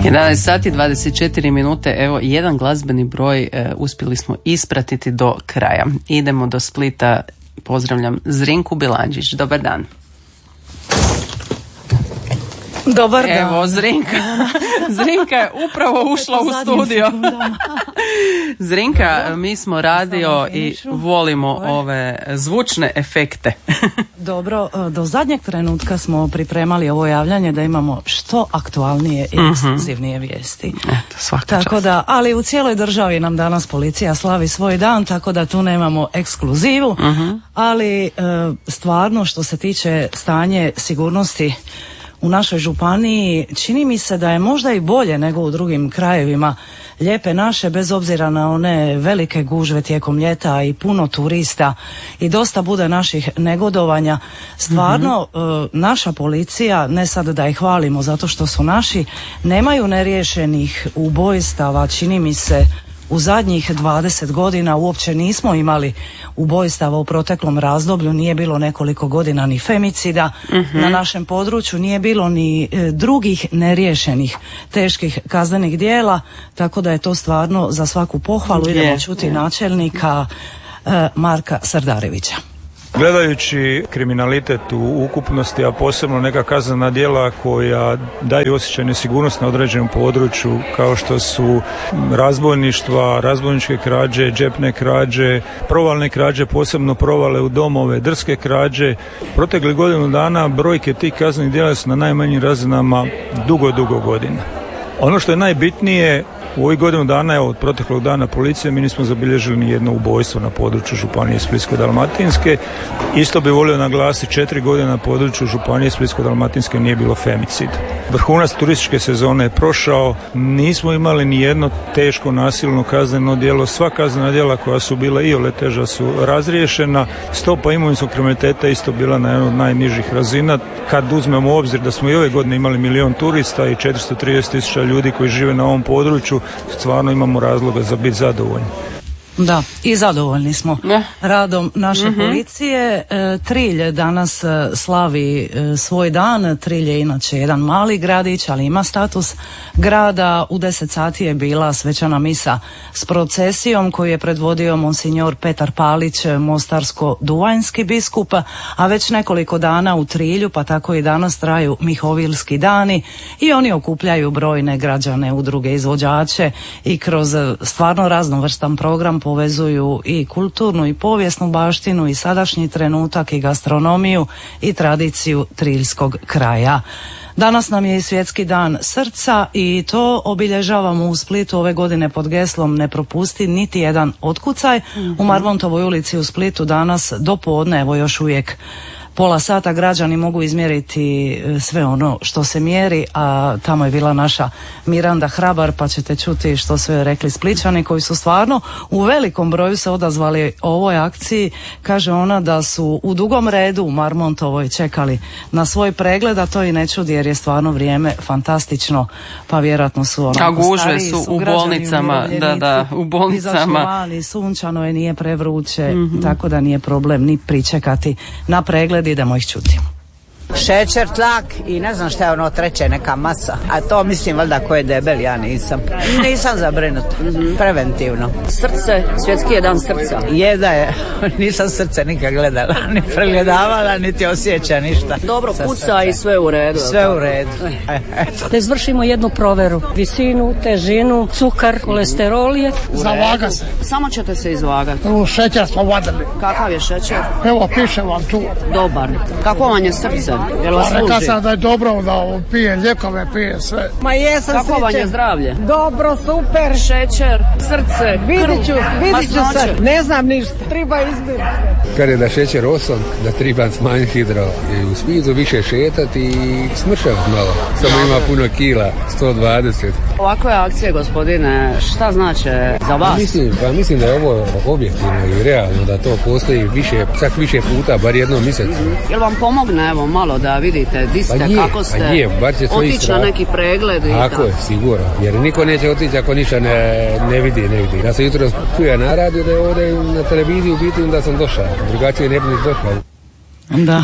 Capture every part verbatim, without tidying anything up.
jedanaest sati dvadeset četiri minute, evo jedan glazbeni broj e, uspjeli smo ispratiti do kraja. Idemo do Splita, pozdravljam Zrinku Bilandžić, dobar dan. Dobar dan. Evo, Zrinka. Zrinka je upravo ušla u studio. Zrinka, mi smo radio i volimo ove zvučne efekte. Dobro, do zadnjeg trenutka smo pripremali ovo javljanje da imamo što aktualnije i ekskluzivnije vijesti. Eto, svaka tako čast. da, ali u cijeloj državi nam danas policija slavi svoj dan, tako da tu nemamo ekskluzivu, uh-huh. ali stvarno što se tiče stanje sigurnosti u našoj županiji, čini mi se da je možda i bolje nego u drugim krajevima Lijepe naše, bez obzira na one velike gužve tijekom ljeta i puno turista i dosta bude naših negodovanja. Stvarno, mm-hmm. naša policija, ne sad da ih hvalimo zato što su naši, nemaju neriješenih ubojstava, čini mi se u zadnjih dvadeset godina uopće nismo imali ubojstava u proteklom razdoblju, nije bilo nekoliko godina ni femicida mm-hmm. na našem području, nije bilo ni e, drugih neriješenih teških kaznenih djela, tako da je to stvarno za svaku pohvalu. Je, idemo čuti je. načelnika e, Marka Srdarevića. Gledajući kriminalitet u ukupnosti, a posebno neka kaznena djela koja daju osjećaj nesigurnosti na određenom području, kao što su razbojništva, razbojničke krađe, džepne krađe, provalne krađe, posebno provale u domove, drske krađe. Protekli godinu dana brojke tih kaznenih djela su na najmanjim razinama dugo, dugo godina. Ono što je najbitnije, u ovih godinu dana, evo, od proteklog dana policije, mi nismo zabilježili ni jedno ubojstvo na području Županije Splitsko-dalmatinske. Isto bi volio naglasiti, četiri godine na području Županije Splitsko-dalmatinske nije bilo femicid. Vrhunac turističke sezone je prošao, nismo imali ni jedno teško nasilno kazneno djelo, sva kaznena djela koja su bila iole teža su razriješena, stopa imovinskog kriminaliteta isto bila na jednoj od najnižih razina. Kad uzmemo u obzir da smo i ove godine imali milion turista i četiristo trideset tisuća ljudi koji žive na ovom području, stvarno imamo razloga za biti zadovoljni. Da, i zadovoljni smo ne. radom naše mm-hmm. policije. E, Trilj danas slavi e, svoj dan. Trilj je inače jedan mali gradić, ali ima status grada. U deset sati je bila svečana misa s procesijom koju je predvodio monsinjor Petar Palić, mostarsko-duvanjski biskup, a već nekoliko dana u Trilju, pa tako i danas, traju Mihovilski dani i oni okupljaju brojne građane, udruge, izvođače i kroz stvarno raznovrstan program povezuju i kulturnu i povijesnu baštinu i sadašnji trenutak i gastronomiju i tradiciju triljskog kraja. Danas nam je i svjetski dan srca i to obilježavamo u Splitu ove godine pod geslom ne propusti niti jedan otkucaj. Mm-hmm. U Marmontovoj ulici u Splitu danas do podne, evo još uvijek pola sata, građani mogu izmjeriti sve ono što se mjeri, a tamo je bila naša Miranda Hrabar, pa ćete čuti što sve rekli Splićani koji su stvarno u velikom broju se odazvali ovoj akciji. Kaže ona da su u dugom redu u Marmontovoj čekali na svoj pregled, a to i ne čudi jer je stvarno vrijeme fantastično, pa vjerojatno su onako a gužve stariji, su u bolnicama, da, da, u bolnicama. Mali, sunčano je, nije prevruće, mm-hmm. tako da nije problem ni pričekati na pregled. Idemo ih čuti. Šećer, tlak i ne znam šta je ono treće, neka masa. A to mislim valjda ko je debel, ja nisam. Nisam zabrinut, mm-hmm. preventivno. Srce, svjetski je dan srca. Je da je, nisam srce nikad gledala, ni pregledavala, niti osjeća ništa. Dobro, puca i sve u redu. Sve u redu. Da izvršimo jednu proveru. Visinu, težinu, cukar, kolesterol je. Zavaga se. Samo ćete se izvagati. U šećer smo vadili. Kakav je šećer? Evo, piše vam tu. Dobar. Kako vam je srce? Rekao sam da je dobro da pije ljekove, pije sve. Ma jesam srećen. Kako vam je zdravlje? Dobro, super. Šećer, srce, vidit ću, vidit ću se. Ne znam ništa, treba izbiti. Kad je da šećer osam, da treba smanjiti hidro. I u smizu više šetati i smršati malo. Samo ima puno kila, sto dvadeset. Ovakve akcije, gospodine, šta znače za vas? Pa mislim, pa mislim da je ovo objektivno i realno, da to postoji više, čak više puta, bar jednom mjesecu. Mm-hmm. Jel vam pomogne, evo, malo da vidite di ste, pa je, kako ste, pa je, bar će otići na neki pregled i tako. Tako je, sigurno, jer niko neće otići ako ništa ne, ne vidi, ne vidi. Ja sam jutro čuja na radiju da je ovdje na televiziji u biti, onda sam došao, drugačije ne bi došao. Da.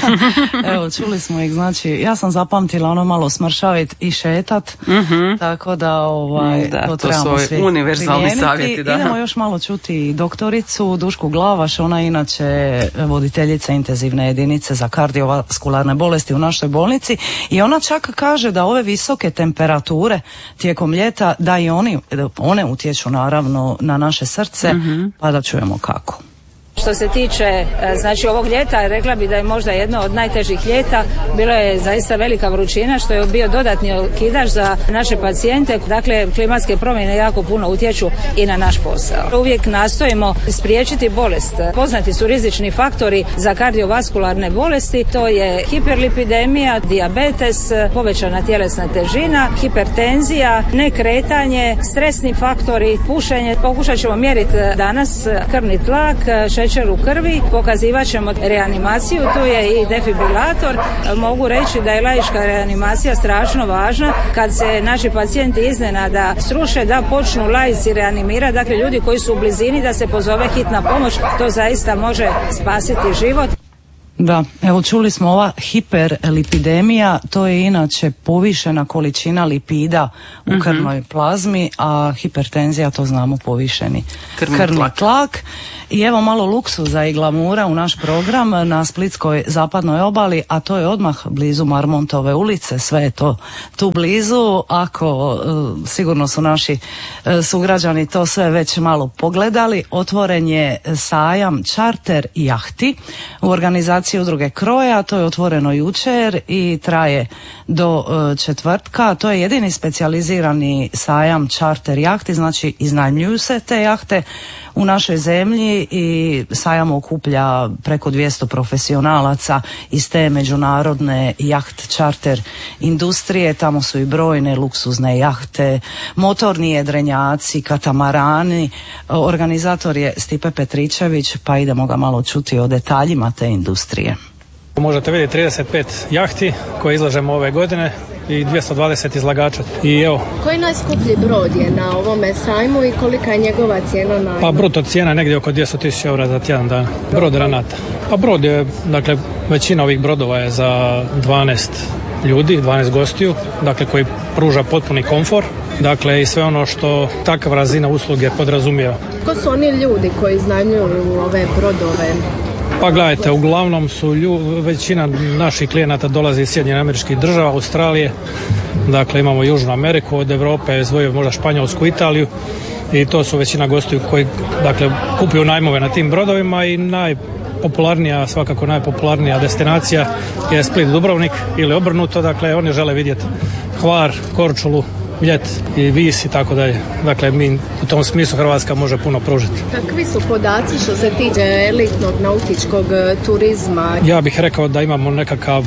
Evo, čuli smo ih, znači, ja sam zapamtila ono malo smršavit i šetat, mm-hmm. tako da, ovaj, da, to, to trebamo svi univerzalni savjeti. Da. Idemo još malo čuti doktoricu Dušku Glavaš, ona je inače voditeljica intenzivne jedinice za kardiovaskularne bolesti u našoj bolnici i ona čak kaže da ove visoke temperature tijekom ljeta, da i oni, one utječu naravno na naše srce, mm-hmm. pa da čujemo kako. Što se tiče znači ovog ljeta, rekla bi da je možda jedno od najtežih ljeta. Bilo je zaista velika vrućina što je bio dodatni okidač za naše pacijente. Dakle, klimatske promjene jako puno utječu i na naš posao. Uvijek nastojimo spriječiti bolest. Poznati su rizični faktori za kardiovaskularne bolesti. To je hiperlipidemija, dijabetes, povećana tjelesna težina, hipertenzija, nekretanje, stresni faktori, pušenje. Pokušat ćemo mjeriti danas krvni tlak, šećer u krvi, pokazivat ćemo reanimaciju, tu je i defibrilator. Mogu reći da je laička reanimacija strašno važna kad se naši pacijenti iznenada sruše, da počnu laici reanimirati, dakle ljudi koji su u blizini, da se pozove hitna pomoć, to zaista može spasiti život. Da, evo čuli smo ova hiperlipidemija, to je inače povišena količina lipida u mm-hmm. krvnoj plazmi, a hipertenzija, to znamo, povišeni krvni, krvni tlak. tlak. I evo malo luksuza i glamura u naš program na splitskoj zapadnoj obali, a to je odmah blizu Marmontove ulice, sve je to tu blizu, ako sigurno su naši sugrađani to sve već malo pogledali. Otvoren je sajam čarter jahti u organizaciji udruge Kroja, to je otvoreno jučer i traje do četvrtka. To je jedini specijalizirani sajam čarter jahti, znači iznajmljuju se te jahte u našoj zemlji i sajam okuplja preko dvjesto profesionalaca iz te međunarodne jaht čarter industrije. Tamo su i brojne luksuzne jahte, motorni jedrenjaci, katamarani. Organizator je Stipe Petričević, pa idemo ga malo čuti o detaljima te industrije. Možete vidjeti trideset pet jahti koje izlažemo ove godine i dvjesto dvadeset izlagača. I evo. Koji najskuplji brod je na ovome sajmu i kolika je njegova cijena najma? Pa bruto cijena negdje oko dvjesto tisuća eura za tjedan dana. Brod Renata. Pa brod je, dakle, većina ovih brodova je za dvanaest ljudi, dvanaest gostiju, dakle koji pruža potpuni komfor. Dakle, i sve ono što takva razina usluge podrazumijeva. Ko su oni ljudi koji iznajmljuju ove brodove? Pa gledajte, uglavnom su lju, većina naših klijenata dolazi iz Sjedinjenih Američkih Država, Australije, dakle imamo Južnu Ameriku, od Europe izdvojio možda Španjolsku, Italiju i to su većina gostiju koji dakle kupuju najmove na tim brodovima i najpopularnija, svakako najpopularnija destinacija je Split, Dubrovnik ili obrnuto, dakle oni žele vidjeti Hvar, Korčulu, Ljet i Vis i tako dalje. Dakle, mi u tom smislu Hrvatska može puno pružiti. Kakvi su podaci što se tiče elitnog nautičkog turizma? Ja bih rekao da imamo nekakav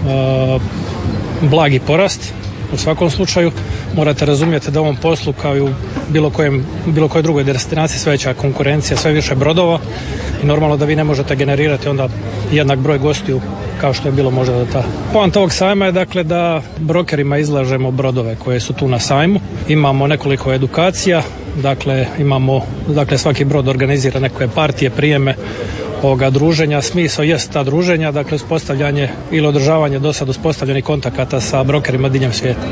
uh, blagi porast. U svakom slučaju morate razumjeti da u ovom poslu kao i u bilo, kojem, bilo kojoj drugoj destinaciji sve veća konkurencija, sve više brodova i normalno da vi ne možete generirati onda jednak broj gostiju kao što je bilo možda do tada. Poanta ovog sajma je dakle da brokerima izlažemo brodove koje su tu na sajmu. Imamo nekoliko edukacija, dakle imamo, dakle svaki brod organizira neke partije, prijeme ovoga druženja. Smisao jest ta druženja, dakle uspostavljanje ili održavanje do sad uspostavljenih kontakata sa brokerima diljem svijeta.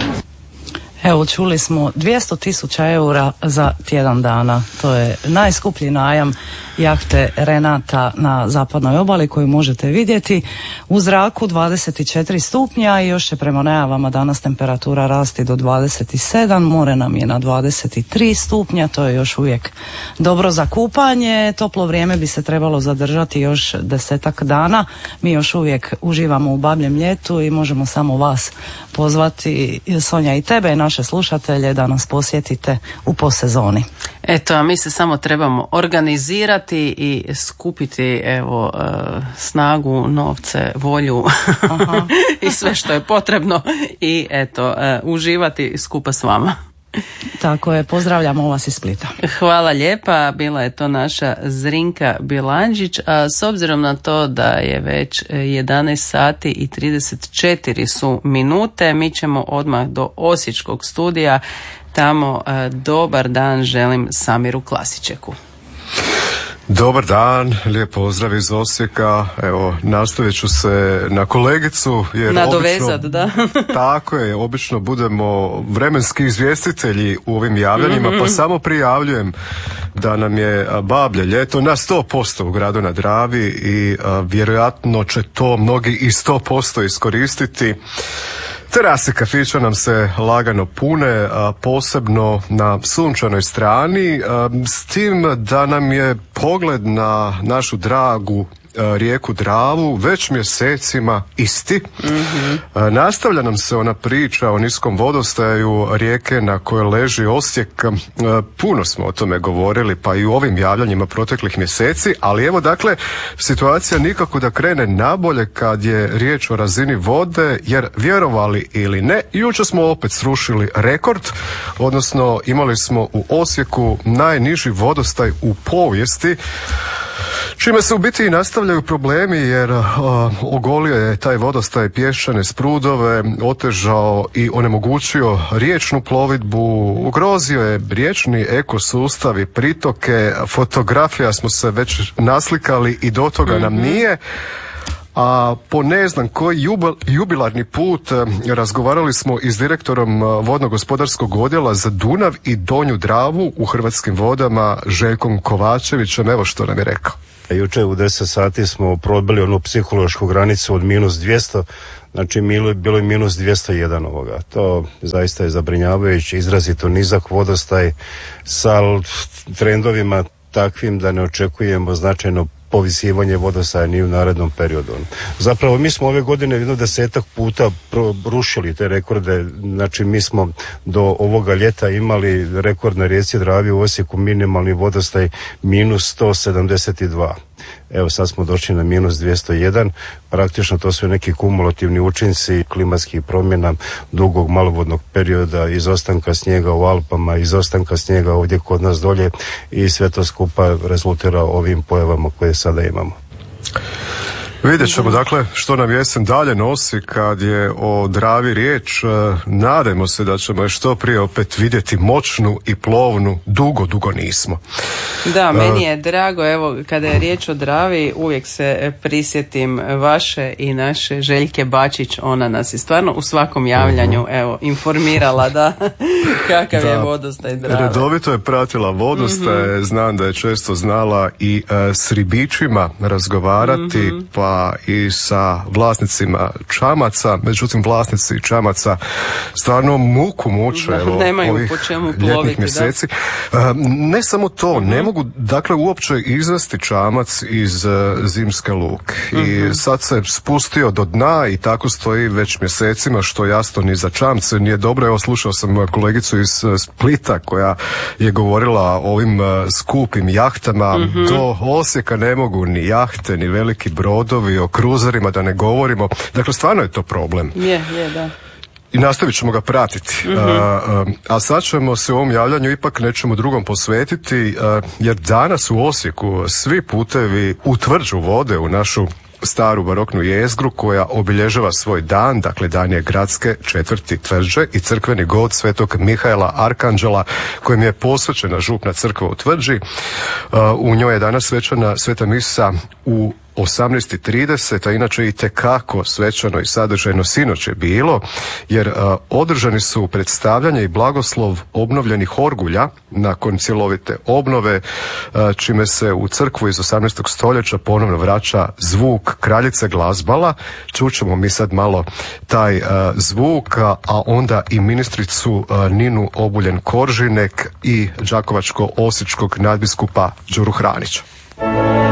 Evo, čuli smo dvjesto tisuća eura za tjedan dana. To je najskuplji najam jahte Renata na zapadnoj obali koju možete vidjeti. U zraku dvadeset četiri stupnja i još će prema najavama danas temperatura rasti do dvadeset sedam. More nam je na dvadeset tri stupnja, to je još uvijek dobro za kupanje. Toplo vrijeme bi se trebalo zadržati još desetak dana. Mi još uvijek uživamo u babljem ljetu i možemo samo vas pozvati, Sonja, i tebe i naše slušatelje da nas posjetite u posezoni. Eto, a mi se samo trebamo organizirati i skupiti evo snagu, novce, volju i sve što je potrebno i eto uživati skupa s vama. Tako je, pozdravljamo vas iz Splita. Hvala lijepa, bila je to naša Zrinka Bilandžić, a s obzirom na to da je već jedanaest sati i trideset četiri su minute, mi ćemo odmah do Osječkog studija, tamo dobar dan želim Samiru Klasičeku. Dobar dan, lijep pozdrav iz Osijeka. Evo, nastavit ću se na kolegicu. Jer nadovezat, obično, da. Tako je, obično budemo vremenski izvjestitelji u ovim javljanjima, mm-hmm. pa samo prijavljujem da nam je bablje ljeto na sto posto u gradu na Dravi i a, vjerojatno će to mnogi i sto posto iskoristiti. Terase kafića nam se lagano pune, a posebno na sunčanoj strani, a, s tim da nam je pogled na našu dragu rijeku Dravu već mjesecima isti. Mm-hmm. Nastavlja nam se ona priča o niskom vodostaju rijeke na kojoj leži Osijek. Puno smo o tome govorili, pa i u ovim javljanjima proteklih mjeseci, ali evo dakle, situacija nikako da krene nabolje kad je riječ o razini vode, jer vjerovali ili ne, jučer smo opet srušili rekord, odnosno imali smo u Osijeku najniži vodostaj u povijesti, čime se u biti i nastavljaju problemi, jer uh, ogolio je taj vodostaj pješčane sprudove, otežao i onemogućio riječnu plovidbu, ugrozio je riječni ekosustav i pritoke. Fotografija smo se već naslikali i do toga mm-hmm. nam nije. A po ne znam koji jubil, jubilarni put razgovarali smo i s direktorom vodno-gospodarskog odjela za Dunav i Donju Dravu u Hrvatskim vodama, Željkom Kovačevićem. Evo što nam je rekao. Jučer u deset sati smo probili onu psihološku granicu od minus dvjesto, znači bilo je minus dvjesto jedan ovoga. To zaista je zabrinjavajuće, izrazito nizak vodostaj sa trendovima takvim da ne očekujemo značajno povisivanje vodostaja ni u narednom periodu. Zapravo mi smo ove godine jedno desetak puta rušili te rekorde, znači mi smo do ovoga ljeta imali rekord na rijeci Dravi u Osijeku, minimalni vodostaj minus sto sedamdeset dva. Evo sad smo došli na minus dvjesto jedan, praktično to su neki kumulativni učinci klimatskih promjena, dugog malovodnog perioda, izostanka snijega u Alpama, izostanka snijega ovdje kod nas dolje i sve to skupa rezultira ovim pojavama koje sada imamo. Vidjet ćemo dakle što nam jesen dalje nosi kad je o Dravi riječ. Nadajmo se da ćemo je što prije opet vidjeti moćnu i plovnu, dugo, dugo nismo. Da, meni je drago, evo kada je riječ o Dravi uvijek se prisjetim vaše i naše Željke Bačić, ona nas je stvarno u svakom javljanju evo informirala da kakav da, je vodostaj Drave. Redovito je pratila vodostaj, mm-hmm. znam da je često znala i uh, s ribičima razgovarati, mm-hmm. pa i sa vlasnicima čamaca, međutim vlasnici čamaca stvarno muku muče da, evo, nemaju ovih po čemu ljetnih ploviti, mjeseci. Da. Ne samo to, uh-huh. ne mogu dakle uopće izvesti čamac iz uh, zimske luke. Uh-huh. I sad se spustio do dna i tako stoji već mjesecima, što jasno ni za čamce nije dobro. Evo slušao sam kolegicu iz uh, Splita koja je govorila o ovim uh, skupim jahtama. Uh-huh. Do Osijeka ne mogu ni jahte, ni veliki brodovi, o kruzerima da ne govorimo. Dakle, stvarno je to problem. Je, je, da. I nastavit ćemo ga pratiti. Mm-hmm. A, a, a sad ćemo se u ovom javljanju ipak nečemu drugom posvetiti, a, jer danas u Osijeku svi putevi utvrđu vode u našu staru baroknu jezgru koja obilježava svoj dan, dakle dan je gradske četvrti Tvrđe i crkveni god Svetog Mihaela Arkanđela kojem je posvećena župna crkva u Tvrđi. Uh, u njoj je danas svečana sveta misa u osamnaest i trideset, a inače i tekako svečano i sadržajno sinoć je bilo, jer uh, održani su predstavljanje i blagoslov obnovljenih orgulja nakon cjelovite obnove, uh, čime se u crkvu iz osamnaestog stoljeća ponovno vraća zvuk kraljice glazbala. Čućemo mi sad malo taj uh, zvuk, a onda i ministricu uh, Ninu Obuljen-Koržinek i đakovačko-osječkog nadbiskupa Đuru Hranića.